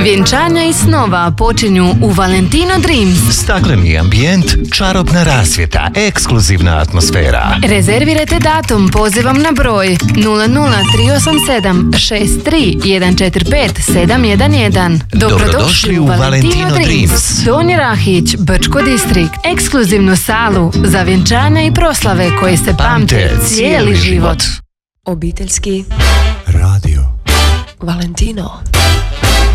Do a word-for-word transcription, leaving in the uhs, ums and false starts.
Vjenčanja i snova počinju u Valentino Dreams. Stakleni ambijent, čarobna rasvjeta, ekskluzivna atmosfera. Rezervirajte datum pozivom na broj nula nula tri osam sedam šest tri jedan četiri pet sedam jedan jedan. Dobrodošli u Valentino Dreams. Donji Rahić, Brčko distrikt. Ekskluzivnu salu za vjenčanja i proslave koje se pamte cijeli život. Obiteljski radio Valentino.